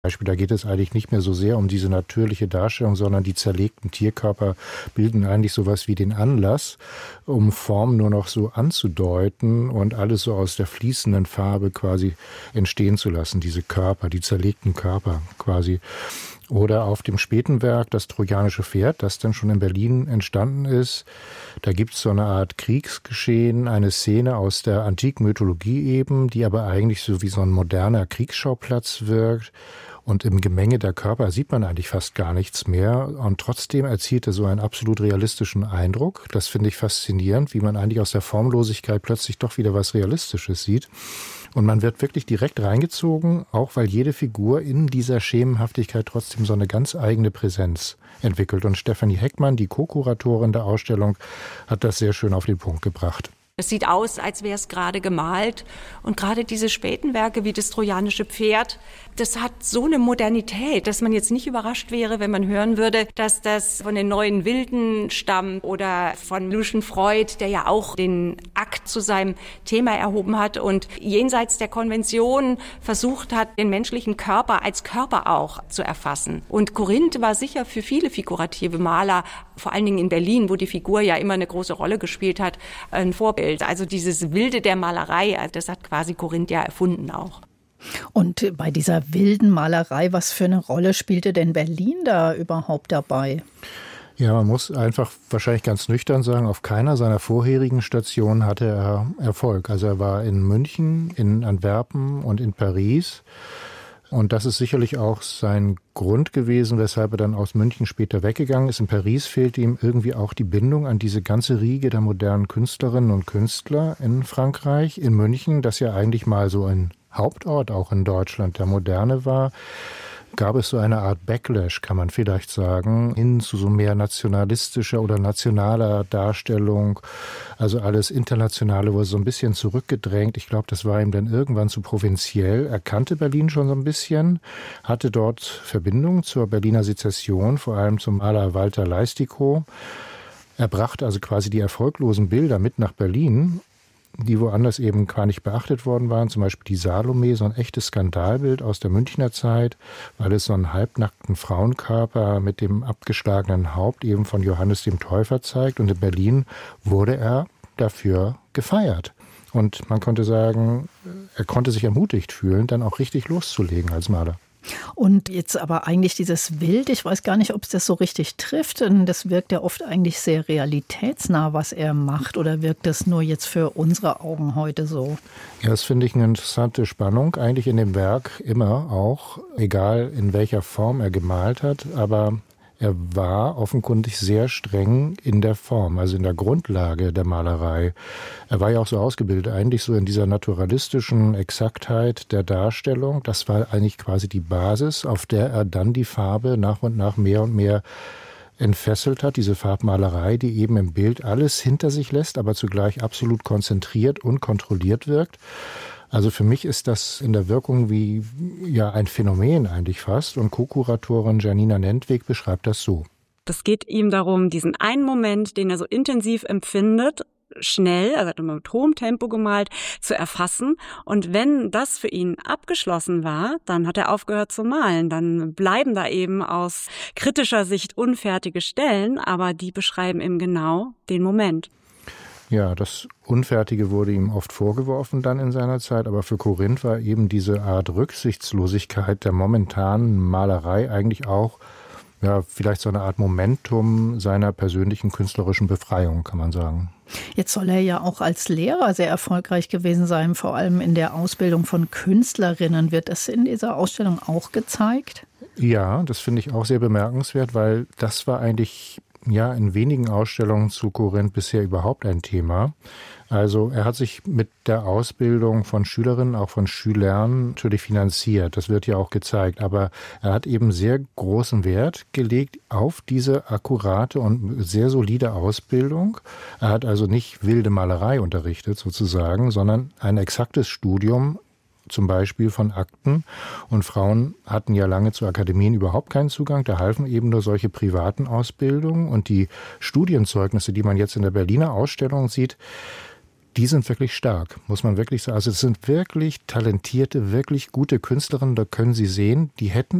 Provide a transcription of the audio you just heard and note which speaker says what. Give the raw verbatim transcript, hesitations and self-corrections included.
Speaker 1: Beispiel, da geht es eigentlich nicht mehr so sehr um diese natürliche Darstellung, sondern die zerlegten Tierkörper bilden eigentlich sowas wie den Anlass, um Form nur noch so anzudeuten und alles so aus der fließenden Farbe quasi entstehen zu lassen, diese Körper, die zerlegten Körper quasi. Oder auf dem späten Werk Das Trojanische Pferd, das dann schon in Berlin entstanden ist. Da gibt es so eine Art Kriegsgeschehen, eine Szene aus der antiken Mythologie eben, die aber eigentlich so wie so ein moderner Kriegsschauplatz wirkt. Und im Gemenge der Körper sieht man eigentlich fast gar nichts mehr. Und trotzdem erzielt er so einen absolut realistischen Eindruck. Das finde ich faszinierend, wie man eigentlich aus der Formlosigkeit plötzlich doch wieder was Realistisches sieht. Und man wird wirklich direkt reingezogen, auch weil jede Figur in dieser Schemenhaftigkeit trotzdem so eine ganz eigene Präsenz entwickelt. Und Stefanie Heckmann, die Co-Kuratorin der Ausstellung, hat das sehr schön auf den Punkt gebracht.
Speaker 2: Es sieht aus, als wäre es gerade gemalt. Und gerade diese späten Werke wie das Trojanische Pferd, das hat so eine Modernität, dass man jetzt nicht überrascht wäre, wenn man hören würde, dass das von den neuen Wilden stammt oder von Lucian Freud, der ja auch den Akt zu seinem Thema erhoben hat und jenseits der Konvention versucht hat, den menschlichen Körper als Körper auch zu erfassen. Und Corinth war sicher für viele figurative Maler, vor allen Dingen in Berlin, wo die Figur ja immer eine große Rolle gespielt hat, ein Vorbild. Also dieses Wilde der Malerei, das hat quasi Corinth ja erfunden auch.
Speaker 3: Und bei dieser wilden Malerei, was für eine Rolle spielte denn Berlin da überhaupt dabei?
Speaker 1: Ja, man muss einfach wahrscheinlich ganz nüchtern sagen, auf keiner seiner vorherigen Stationen hatte er Erfolg. Also er war in München, in Antwerpen und in Paris. Und das ist sicherlich auch sein Grund gewesen, weshalb er dann aus München später weggegangen ist. In Paris fehlte ihm irgendwie auch die Bindung an diese ganze Riege der modernen Künstlerinnen und Künstler in Frankreich. In München, das ja eigentlich mal so ein Hauptort auch in Deutschland der Moderne war, gab es so eine Art Backlash, kann man vielleicht sagen, hin zu so mehr nationalistischer oder nationaler Darstellung. Also alles Internationale wurde so ein bisschen zurückgedrängt. Ich glaube, das war ihm dann irgendwann zu provinziell. Er kannte Berlin schon so ein bisschen, hatte dort Verbindung zur Berliner Sezession, vor allem zum Maler Walter Leistikow. Er brachte also quasi die erfolglosen Bilder mit nach Berlin, die woanders eben gar nicht beachtet worden waren. Zum Beispiel die Salome, so ein echtes Skandalbild aus der Münchner Zeit, weil es so einen halbnackten Frauenkörper mit dem abgeschlagenen Haupt eben von Johannes dem Täufer zeigt. Und in Berlin wurde er dafür gefeiert. Und man konnte sagen, er konnte sich ermutigt fühlen, dann auch richtig loszulegen als Maler.
Speaker 3: Und jetzt aber eigentlich dieses Wild, ich weiß gar nicht, ob es das so richtig trifft, denn das wirkt ja oft eigentlich sehr realitätsnah, was er macht, oder wirkt das nur jetzt für unsere Augen heute so?
Speaker 1: Ja, das finde ich eine interessante Spannung, eigentlich in dem Werk immer auch, egal in welcher Form er gemalt hat, aber er war offenkundig sehr streng in der Form, also in der Grundlage der Malerei. Er war ja auch so ausgebildet, eigentlich so in dieser naturalistischen Exaktheit der Darstellung. Das war eigentlich quasi die Basis, auf der er dann die Farbe nach und nach mehr und mehr entfesselt hat. Diese Farbmalerei, die eben im Bild alles hinter sich lässt, aber zugleich absolut konzentriert und kontrolliert wirkt. Also für mich ist das in der Wirkung wie ja ein Phänomen eigentlich fast. Und Co-Kuratorin Janina Nentweg beschreibt das so.
Speaker 4: Es geht ihm darum, diesen einen Moment, den er so intensiv empfindet, schnell, er hat immer mit hohem Tempo gemalt, zu erfassen. Und wenn das für ihn abgeschlossen war, dann hat er aufgehört zu malen. Dann bleiben da eben aus kritischer Sicht unfertige Stellen, aber die beschreiben eben genau den Moment.
Speaker 1: Ja, das Unfertige wurde ihm oft vorgeworfen dann in seiner Zeit, aber für Corinth war eben diese Art Rücksichtslosigkeit der momentanen Malerei eigentlich auch ja, vielleicht so eine Art Momentum seiner persönlichen künstlerischen Befreiung, kann man sagen.
Speaker 3: Jetzt soll er ja auch als Lehrer sehr erfolgreich gewesen sein, vor allem in der Ausbildung von Künstlerinnen. Wird das in dieser Ausstellung auch gezeigt?
Speaker 1: Ja, das finde ich auch sehr bemerkenswert, weil das war eigentlich ja in wenigen Ausstellungen zu Corinth bisher überhaupt ein Thema. Also er hat sich mit der Ausbildung von Schülerinnen, auch von Schülern natürlich finanziert. Das wird ja auch gezeigt. Aber er hat eben sehr großen Wert gelegt auf diese akkurate und sehr solide Ausbildung. Er hat also nicht wilde Malerei unterrichtet sozusagen, sondern ein exaktes Studium zum Beispiel von Akten. Und Frauen hatten ja lange zu Akademien überhaupt keinen Zugang. Da halfen eben nur solche privaten Ausbildungen. Und die Studienzeugnisse, die man jetzt in der Berliner Ausstellung sieht, die sind wirklich stark, muss man wirklich sagen. Also es sind wirklich talentierte, wirklich gute Künstlerinnen, da können Sie sehen, die hätten